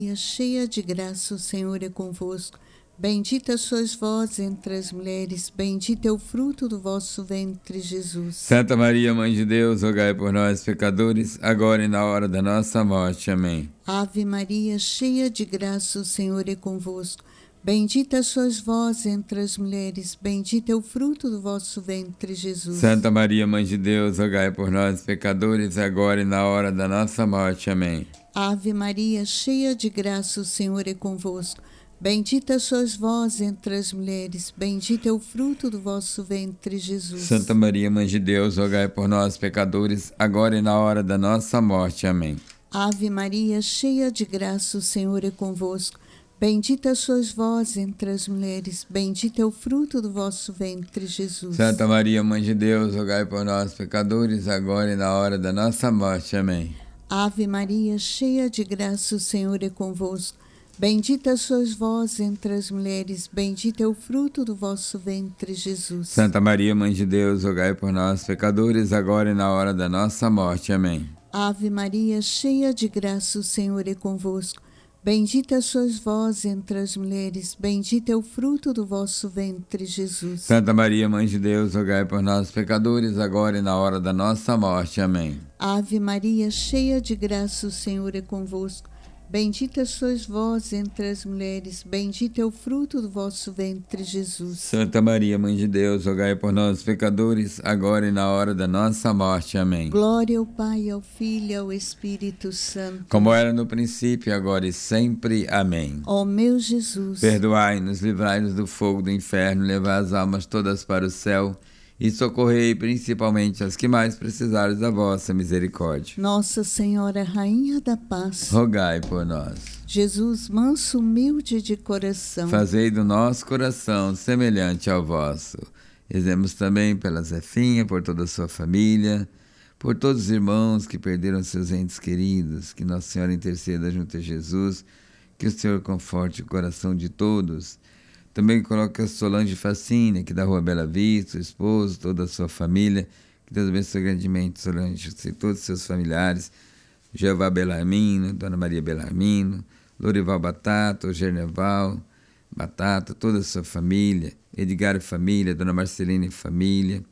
Cheia de graça, o Senhor é convosco. Bendita sois vós entre as mulheres, bendito é o fruto do vosso ventre, Jesus. Santa Maria, Mãe de Deus, rogai por nós, pecadores, agora e na hora da nossa morte. Amém. Ave Maria, cheia de graça, o Senhor é convosco. Bendita sois vós entre as mulheres, bendito é o fruto do vosso ventre, Jesus. Santa Maria, Mãe de Deus, rogai por nós, pecadores, agora e na hora da nossa morte. Amém. Ave Maria, cheia de graça, o Senhor é convosco. Bendita sois vós entre as mulheres, bendito é o fruto do vosso ventre, Jesus. Santa Maria, Mãe de Deus, rogai por nós, pecadores, agora e na hora da nossa morte. Amém. Ave Maria, cheia de graça, o Senhor é convosco. Bendita sois vós entre as mulheres, bendito é o fruto do vosso ventre, Jesus. Santa Maria, Mãe de Deus, rogai por nós, pecadores, agora e na hora da nossa morte. Amém. Ave Maria, cheia de graça, o Senhor é convosco. Bendita sois vós entre as mulheres, bendito é o fruto do vosso ventre, Jesus. Santa Maria, Mãe de Deus, rogai por nós, pecadores, agora e na hora da nossa morte. Amém. Ave Maria, cheia de graça, o Senhor é convosco. Bendita sois vós entre as mulheres, bendito é o fruto do vosso ventre, Jesus. Santa Maria, Mãe de Deus, rogai por nós, pecadores, agora e na hora da nossa morte. Amém. Ave Maria, cheia de graça, o Senhor é convosco. Bendita sois vós entre as mulheres, bendito é o fruto do vosso ventre, Jesus. Santa Maria, Mãe de Deus, rogai por nós, pecadores, agora e na hora da nossa morte. Amém. Glória ao Pai, ao Filho e ao Espírito Santo. Como era no princípio, agora e sempre. Amém. Ó meu Jesus, perdoai-nos, livrai-nos do fogo do inferno, levai as almas todas para o céu e socorrei principalmente as que mais precisarem da vossa misericórdia. Nossa Senhora, Rainha da Paz, rogai por nós. Jesus, manso, humilde de coração, fazei do nosso coração semelhante ao vosso. Rezemos também pela Zefinha, por toda a sua família, por todos os irmãos que perderam seus entes queridos, que Nossa Senhora interceda junto a Jesus, que o Senhor conforte o coração de todos. Também coloca a Solange Facine, aqui da Rua Bela Vista, o esposo, toda a sua família. Que Deus abençoe grandemente Solange e todos os seus familiares. Jeová Belarmino, Dona Maria Belarmino, Lorival Batata, o Gerneval Batata, toda a sua família. Edgar e família, Dona Marcelina e família.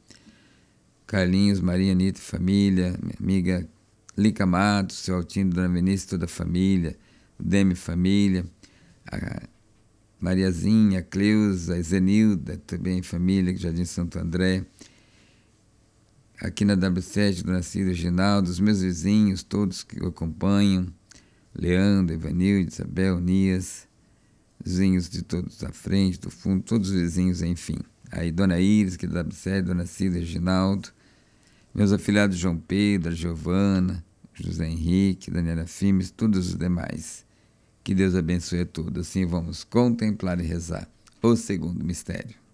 Carlinhos, Maria Anitta e família. Minha amiga Lica Matos, seu Altino, Dona Vinícius, toda a família. Demi família. Mariazinha, Cleusa, Zenilda, também família, Jardim Santo André. Aqui na W7, Dona Cida, Ginaldo, os meus vizinhos, todos que o acompanham. Leandro, Ivanilde, Isabel, Nias, vizinhos de todos da frente, do fundo, todos os vizinhos, enfim. Aí Dona Iris, que é da W7, Dona Cida, Ginaldo. Meus afilhados João Pedro, Giovana, José Henrique, Daniela Fimes, todos os demais. Que Deus abençoe a todos. Assim vamos contemplar e rezar o segundo mistério.